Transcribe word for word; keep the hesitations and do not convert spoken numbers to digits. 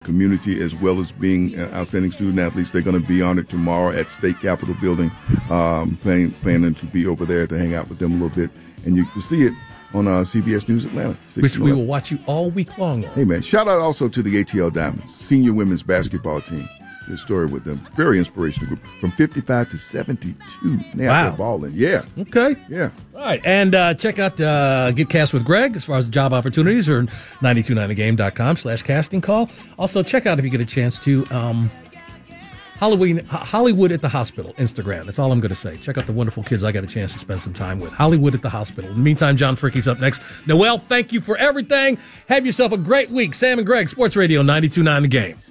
community as well as being uh, outstanding student athletes. They're going to be honored tomorrow at State Capitol Building. Um, planning, planning to be over there to hang out with them a little bit, and you can see it on uh, C B S News Atlanta. Which we will watch you all week long on. Hey, man, shout out also to the A T L Diamonds, senior women's basketball team. Good story with them. Very inspirational group. From fifty-five to seventy-two. They wow. out there balling. Yeah. Okay. Yeah. All right. And uh, check out uh, Get Cast with Greg as far as job opportunities or nine two nine the game dot com slash casting call. Also, check out if you get a chance to um, Halloween, Hollywood at the Hospital, Instagram. That's all I'm going to say. Check out the wonderful kids I got a chance to spend some time with. Hollywood at the Hospital. In the meantime, John Fricke's up next. Noel, thank you for everything. Have yourself a great week. Sam and Greg, Sports Radio ninety-two point nine The Game.